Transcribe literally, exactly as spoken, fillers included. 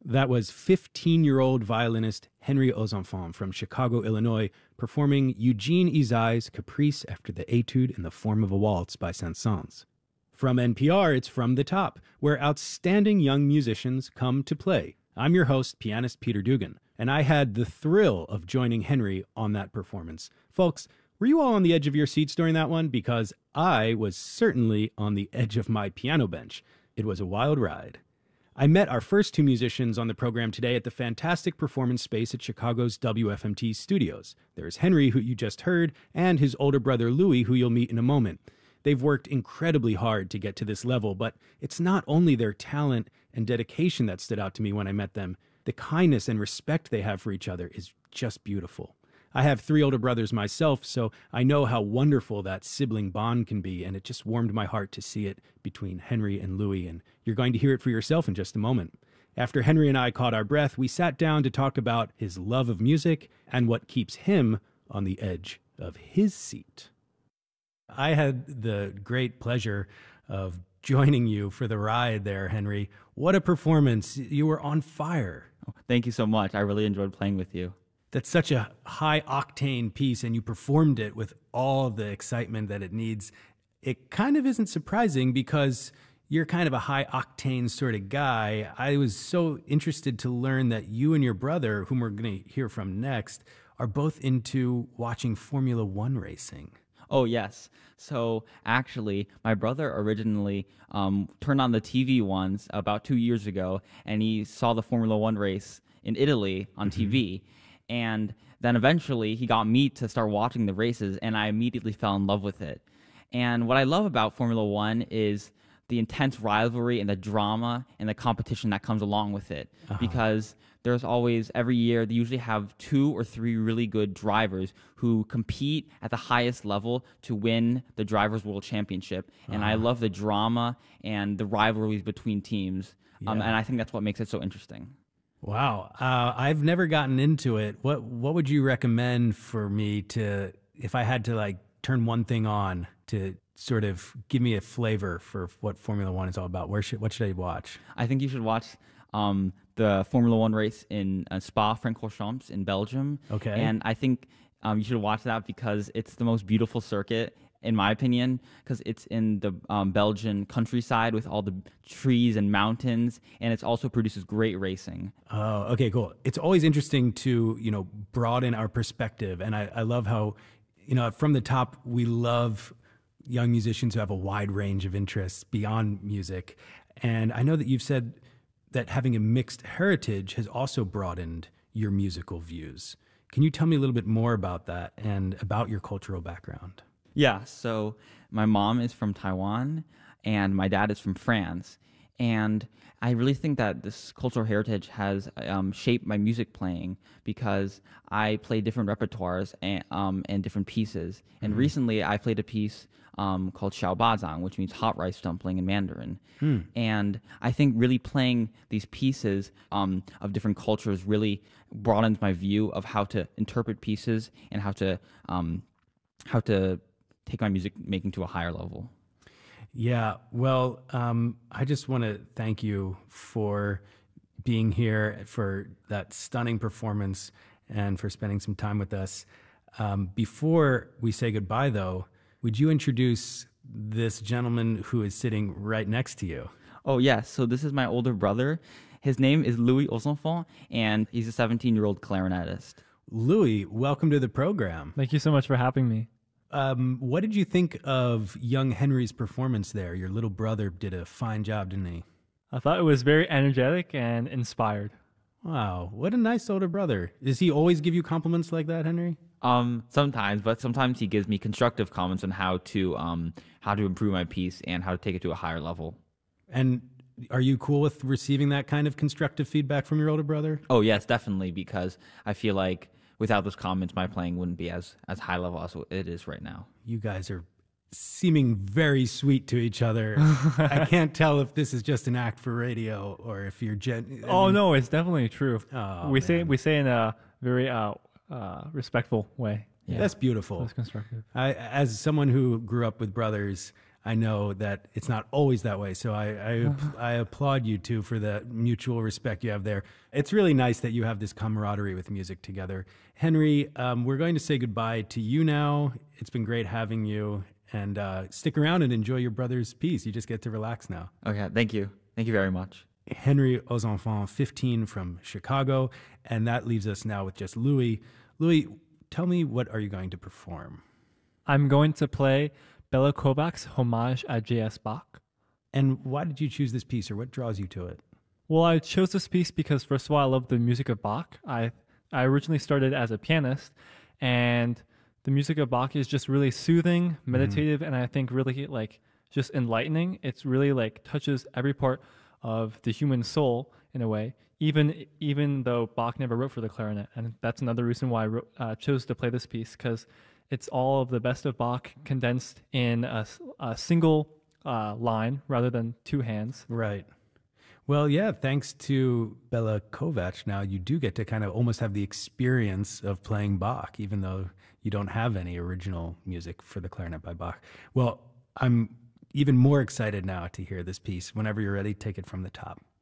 That was fifteen-year-old violinist Henry aux Enfants from Chicago, Illinois, performing Eugene Izai's Caprice after the Etude in the Form of a Waltz by Saint-Saëns. From N P R, it's From the Top, where outstanding young musicians come to play. I'm your host, pianist Peter Dugan, and I had the thrill of joining Henry on that performance. Folks, were you all on the edge of your seats during that one? Because I was certainly on the edge of my piano bench. It was a wild ride. I met our first two musicians on the program today at the fantastic performance space at Chicago's W F M T studios. There's Henry, who you just heard, and his older brother Louis, who you'll meet in a moment. They've worked incredibly hard to get to this level, but it's not only their talent and dedication that stood out to me when I met them. The kindness and respect they have for each other is just beautiful. I have three older brothers myself, so I know how wonderful that sibling bond can be, and it just warmed my heart to see it between Henry and Louis, and you're going to hear it for yourself in just a moment. After Henry and I caught our breath, we sat down to talk about his love of music and what keeps him on the edge of his seat. I had the great pleasure of joining you for the ride there, Henry. What a performance. You were on fire. Oh, thank you so much. I really enjoyed playing with you. That's such a high-octane piece, and you performed it with all the excitement that it needs. It kind of isn't surprising because you're kind of a high-octane sort of guy. I was so interested to learn that you and your brother, whom we're going to hear from next, are both into watching Formula One racing. Oh, yes. So actually, my brother originally um, turned on the T V once about two years ago, and he saw the Formula One race in Italy on mm-hmm. T V. And then eventually he got me to start watching the races, and I immediately fell in love with it. And what I love about Formula One is the intense rivalry and the drama and the competition that comes along with it. Uh-huh. Because there's always, every year, they usually have two or three really good drivers who compete at the highest level to win the Drivers' World Championship. Uh-huh. And I love the drama and the rivalries between teams. Yeah. Um, and I think that's what makes it so interesting. Wow. Uh, I've never gotten into it. What what would you recommend for me to, if I had to like turn one thing on to sort of give me a flavor for what Formula One is all about? Where should, what should I watch? I think you should watch um, the Formula One race in uh, Spa-Francorchamps in Belgium. Okay. And I think um, you should watch that because it's the most beautiful circuit, in my opinion, because it's in the um, Belgian countryside with all the trees and mountains, and it also produces great racing. Oh, okay, cool. It's always interesting to, you know, broaden our perspective, and I, I love how, you know, From the Top, we love young musicians who have a wide range of interests beyond music, and I know that you've said that having a mixed heritage has also broadened your musical views. Can you tell me a little bit more about that and about your cultural background? Yeah, so my mom is from Taiwan and my dad is from France. And I really think that this cultural heritage has um, shaped my music playing because I play different repertoires and, um, and different pieces. And mm-hmm. recently I played a piece um, called Xiaobazang, which means hot rice dumpling in Mandarin. Mm. And I think really playing these pieces um, of different cultures really broadens my view of how to interpret pieces and how to um, how to take my music making to a higher level. Yeah, well, um, I just want to thank you for being here, for that stunning performance, and for spending some time with us. Um, before we say goodbye, though, would you introduce this gentleman who is sitting right next to you? Oh, yes. So this is my older brother. His name is Louis aux Enfants, and he's a seventeen-year-old clarinetist. Louis, welcome to the program. Thank you so much for having me. Um, what did you think of young Henry's performance there? Your little brother did a fine job, didn't he? I thought it was very energetic and inspired. Wow, what a nice older brother. Does he always give you compliments like that, Henry? Um, sometimes, but sometimes he gives me constructive comments on how to um how to improve my piece and how to take it to a higher level. And are you cool with receiving that kind of constructive feedback from your older brother? Oh, yes, definitely, because I feel like without those comments, my playing wouldn't be as, as high level as it is right now. You guys are seeming very sweet to each other. I can't tell if this is just an act for radio or if you're gen. I oh mean, no, it's definitely true. Oh, we man. say we say in a very uh, uh, respectful way. Yeah. That's beautiful. That's constructive. I, as someone who grew up with brothers, I know that it's not always that way. So I, I, I applaud you too for the mutual respect you have there. It's really nice that you have this camaraderie with music together. Henry, um, we're going to say goodbye to you now. It's been great having you, and uh, stick around and enjoy your brother's piece. You just get to relax now. Okay, thank you. Thank you very much. Henry aux Enfants, fifteen, from Chicago. And that leaves us now with just Louis. Louis, tell me, what are you going to perform? I'm going to play Bela Kovac's Hommage à J S. Bach. And why did you choose this piece, or what draws you to it? Well, I chose this piece because, first of all, I love the music of Bach. I I originally started as a pianist, and the music of Bach is just really soothing, meditative, mm-hmm. and I think really like just enlightening. It's really like touches every part of the human soul in a way, even even though Bach never wrote for the clarinet. And that's another reason why I wrote, uh, chose to play this piece, because it's all of the best of Bach condensed in a, a single uh, line rather than two hands. Right. Well, yeah, thanks to Bela Kovac, now you do get to kind of almost have the experience of playing Bach, even though you don't have any original music for the clarinet by Bach. Well, I'm even more excited now to hear this piece. Whenever you're ready, take it from the top.